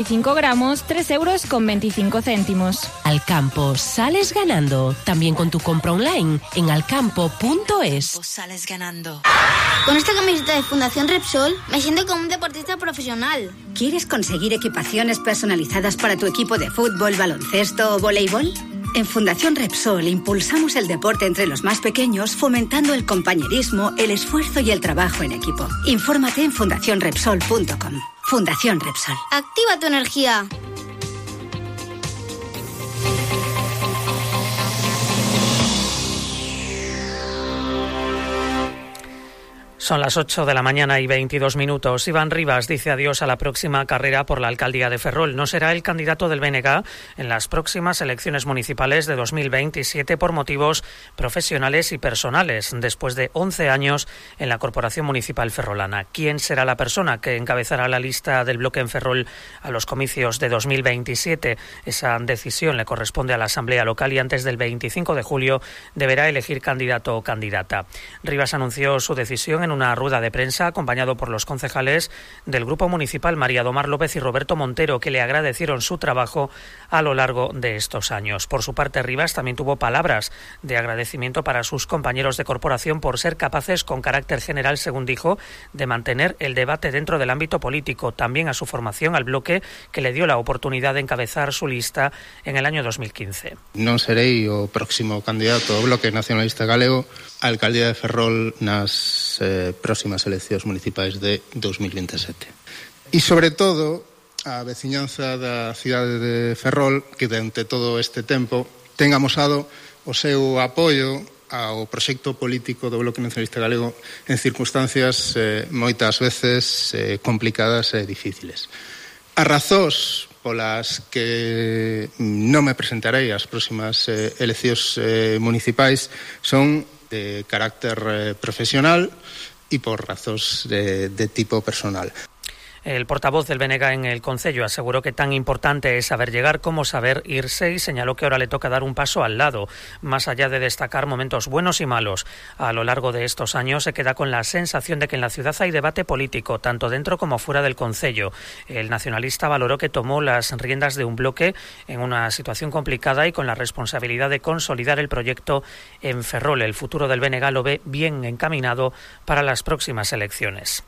5 gramos, 3,25 €. Alcampo, sales ganando. También con tu compra online en alcampo.es. Sales ganando. Con esta camiseta de Fundación Repsol me siento como un deportista profesional. ¿Quieres conseguir equipaciones personalizadas para tu equipo de fútbol, baloncesto o voleibol? En Fundación Repsol impulsamos el deporte entre los más pequeños, fomentando el compañerismo, el esfuerzo y el trabajo en equipo. Infórmate en fundacionrepsol.com. Fundación Repsol. Activa tu energía. Son las 8 de la mañana y 22 minutos. Iván Rivas dice adiós a la próxima carrera por la alcaldía de Ferrol. No será el candidato del BNG en las próximas elecciones municipales de 2027 por motivos profesionales y personales, después de 11 años en la Corporación Municipal ferrolana. ¿Quién será la persona que encabezará la lista del bloque en Ferrol a los comicios de 2027? Esa decisión le corresponde a la Asamblea Local y antes del 25 de julio deberá elegir candidato o candidata. Rivas anunció su decisión en una rueda de prensa acompañado por los concejales del Grupo Municipal María Domar López y Roberto Montero, que le agradecieron su trabajo a lo largo de estos años. Por su parte, Rivas también tuvo palabras de agradecimiento para sus compañeros de corporación por ser capaces, con carácter general, según dijo, de mantener el debate dentro del ámbito político. También a su formación, al bloque, que le dio la oportunidad de encabezar su lista en el año 2015. Non serei o próximo candidato ao Bloque Nacionalista Galego á alcaldía de Ferrol nas próximas eleccións municipais de 2027. E, sobre todo, a veciñanza da cidade de Ferrol, que durante todo este tempo ten amosado o seu apoio ao proxecto político do Bloque Nacionalista Galego en circunstancias moitas veces complicadas e difíciles. As razóns polas que non me presentarei ás próximas eleccións municipais son de carácter profesional y por razóns de tipo personal. El portavoz del BNG en el Concello aseguró que tan importante es saber llegar como saber irse y señaló que ahora le toca dar un paso al lado. Más allá de destacar momentos buenos y malos, a lo largo de estos años se queda con la sensación de que en la ciudad hay debate político, tanto dentro como fuera del Concello. El nacionalista valoró que tomó las riendas de un bloque en una situación complicada y con la responsabilidad de consolidar el proyecto en Ferrol. El futuro del BNG lo ve bien encaminado para las próximas elecciones.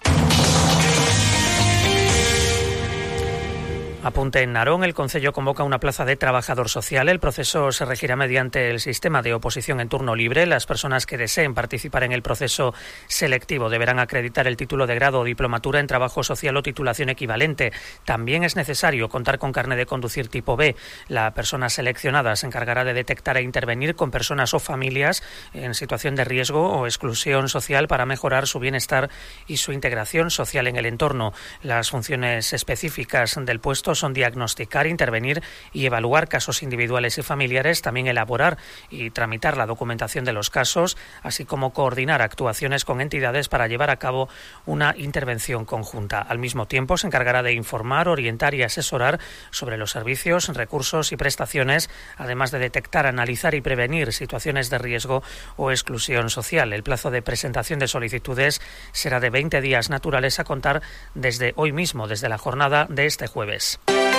Apunte en Narón, el Concello convoca una plaza de trabajador social. El proceso se regirá mediante el sistema de oposición en turno libre. Las personas que deseen participar en el proceso selectivo deberán acreditar el título de grado o diplomatura en trabajo social o titulación equivalente. También es necesario contar con carnet de conducir tipo B. La persona seleccionada se encargará de detectar e intervenir con personas o familias en situación de riesgo o exclusión social para mejorar su bienestar y su integración social en el entorno. Las funciones específicas del puesto son diagnosticar, intervenir y evaluar casos individuales y familiares, también elaborar y tramitar la documentación de los casos, así como coordinar actuaciones con entidades para llevar a cabo una intervención conjunta. Al mismo tiempo, se encargará de informar, orientar y asesorar sobre los servicios, recursos y prestaciones, además de detectar, analizar y prevenir situaciones de riesgo o exclusión social. El plazo de presentación de solicitudes será de 20 días naturales a contar desde hoy mismo, desde la jornada de este jueves.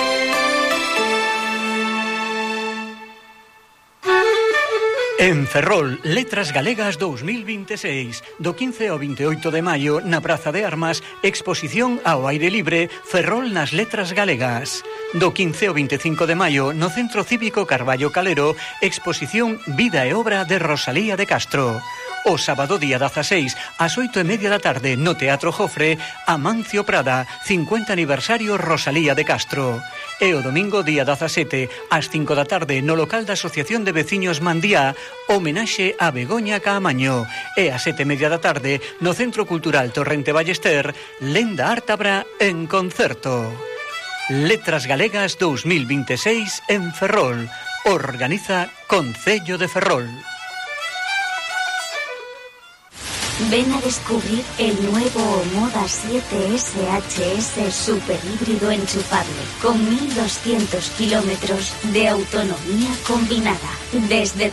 En Ferrol, Letras Galegas 2026. Do 15 ao 28 de maio, na Praza de Armas, exposición ao aire libre Ferrol nas Letras Galegas. Do 15 ao 25 de maio, no Centro Cívico Carballo Calero, exposición Vida e Obra de Rosalía de Castro. O sábado día 16, ás 8:30 da tarde, no Teatro Jofre, Amancio Prada, 50 aniversario Rosalía de Castro. E o domingo día 17, ás 5 da tarde, no local da Asociación de Veciños Mandía, homenaxe a Begoña Caamaño. E ás 7:30 da tarde, no Centro Cultural Torrente Ballester, Lenda Ártabra en concerto. Letras Galegas 2026 en Ferrol. Organiza Concello de Ferrol. Ven a descubrir el nuevo Omoda 7 SHS super híbrido enchufable con 1.200 kilómetros de autonomía combinada desde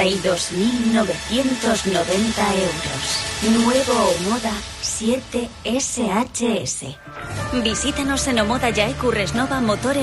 32.990 euros. Nuevo Omoda 7 SHS. Visítanos en Omoda Yaecu Resnova Motores